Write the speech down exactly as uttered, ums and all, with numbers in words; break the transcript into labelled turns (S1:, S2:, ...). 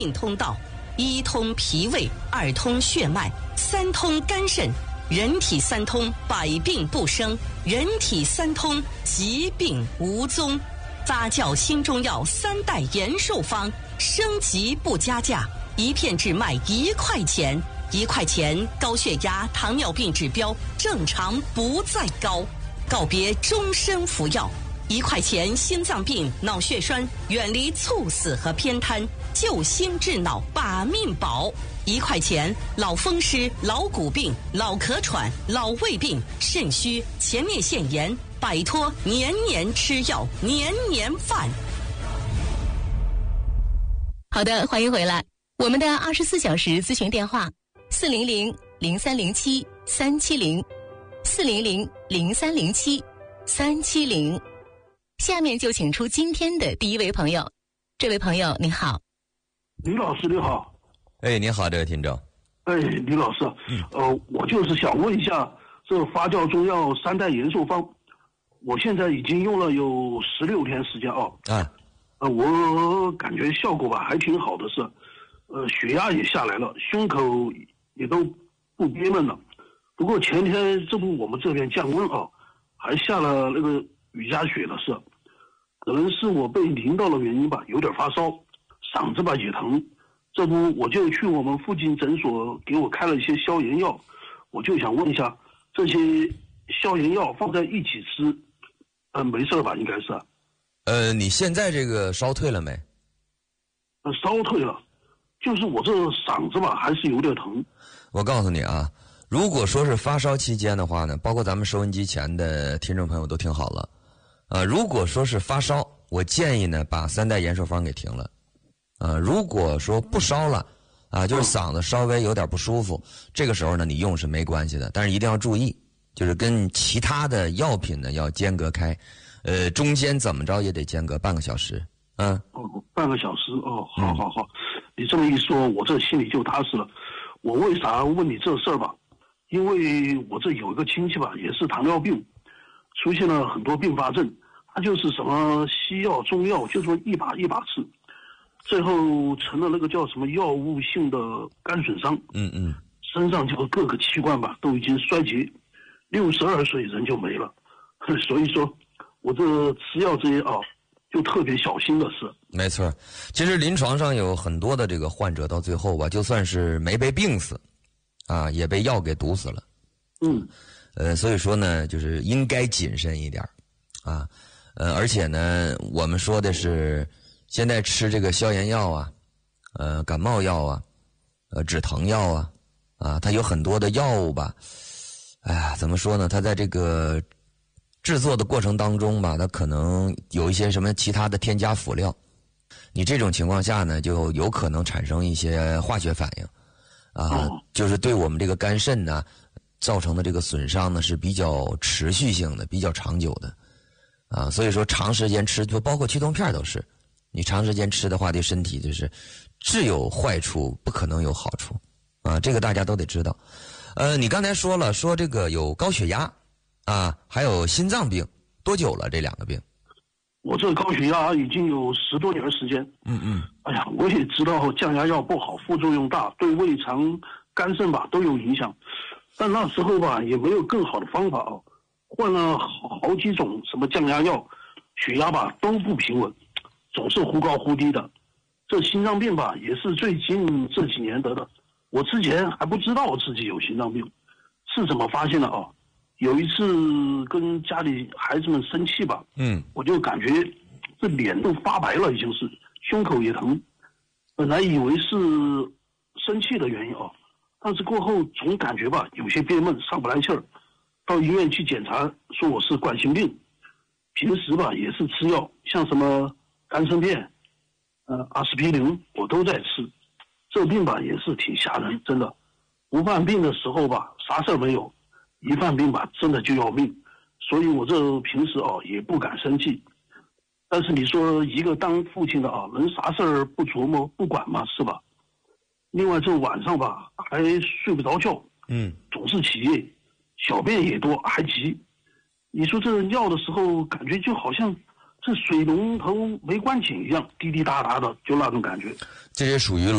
S1: 命通道，一通脾胃，二通血脉，三通肝肾，人体三通，百病不生；人体三通，疾病无踪。发酵新中药三代延寿方，升级不加价，一片只卖一块钱。一块钱，高血压、糖尿病指标正常不再高，告别终身服药。一块钱，心脏病、脑血栓远离猝死和偏瘫，救心治脑，把命保。一块钱，老风湿、老骨病、老咳喘、老胃病、肾虚、前列腺炎，摆脱年年吃药、年年犯。
S2: 好的，欢迎回来。我们的二十四小时咨询电话：四零零零三零七三七零，四零零零三零七三七零。下面就请出今天的第一位朋友。这位朋友您好。
S3: 李老师你好。
S4: 哎，您好，这位听众。
S3: 哎，李老师，嗯、呃，我就是想问一下，这发酵中药三代延寿方，我现在已经用了有十六天时间哦。
S4: 啊。
S3: 呃，我感觉效果吧还挺好的是，呃，血压也下来了，胸口也都不憋闷了。不过前天这不我们这边降温啊，还下了那个雨夹雪了是，可能是我被淋到了原因吧，有点发烧，嗓子吧也疼。这不我就去我们附近诊所给我开了一些消炎药，我就想问一下，这些消炎药放在一起吃，呃，没事吧？应该是。
S4: 呃，你现在这个烧退了没？
S3: 呃，烧退了，就是我这嗓子吧还是有点疼。
S4: 我告诉你啊，如果说是发烧期间的话呢，包括咱们收音机前的听众朋友都听好了，呃，如果说是发烧，我建议呢把三代延寿方给停了。呃，如果说不烧了，啊，就是嗓子稍微有点不舒服，这个时候呢你用是没关系的，但是一定要注意，就是跟其他的药品呢要间隔开，呃，中间怎么着也得间隔半个小时。嗯。
S3: 哦，半个小时哦，好好好，嗯、你这么一说，我这心里就踏实了。我为啥问你这事儿吧？因为我这有一个亲戚吧，也是糖尿病，出现了很多并发症，他就是什么西药、中药，就说一把一把吃。最后成了那个叫什么药物性的肝损伤，
S4: 嗯嗯，
S3: 身上这个各个器官吧都已经衰竭，六十二岁人就没了。所以说，我这吃药这些啊，就特别小心的是。
S4: 没错，其实临床上有很多的这个患者到最后吧，就算是没被病死，啊，也被药给毒死了。
S3: 嗯，
S4: 呃，所以说呢，就是应该谨慎一点，啊，呃，而且呢，我们说的是。现在吃这个消炎药啊，呃，感冒药啊，呃，止疼药啊，啊，它有很多的药物吧，哎呀，怎么说呢？它在这个制作的过程当中吧，它可能有一些什么其他的添加辅料，你这种情况下呢，就有可能产生一些化学反应，啊，就是对我们这个肝肾呢造成的这个损伤呢是比较持续性的、比较长久的，啊，所以说长时间吃，就包括驱痛片都是。你长时间吃的话，对身体就是只有坏处，不可能有好处，啊，这个大家都得知道。呃，你刚才说了，说这个有高血压，啊，还有心脏病，多久了？这两个病？
S3: 我这高血压已经有十多年的时间。
S4: 嗯嗯。
S3: 哎呀，我也知道降压药不好，副作用大，对胃肠、肝肾吧都有影响。但那时候吧也没有更好的方法哦，换了好好几种什么降压药，血压吧都不平稳。总是忽高忽低的，这心脏病吧也是最近这几年得的。我之前还不知道我自己有心脏病，是怎么发现的啊？有一次跟家里孩子们生气吧，
S4: 嗯，
S3: 我就感觉这脸都发白了，已经是胸口也疼。本来以为是生气的原因啊，但是过后总感觉吧有些憋闷，上不来气儿。到医院去检查，说我是冠心病。平时吧也是吃药，像什么丹参片，呃，阿司匹林我都在吃。这病吧也是挺吓人，真的。不犯病的时候吧，啥事儿没有；一犯病吧，真的就要命。所以我这平时啊也不敢生气。但是你说一个当父亲的啊，能啥事儿不琢磨不管吗？是吧？另外这晚上吧还睡不着觉，
S4: 嗯，
S3: 总是起夜，小便也多，还急。你说这尿的时候，感觉就好像是水龙头没关紧一样，滴滴答答的，就那种感觉。
S4: 这也属于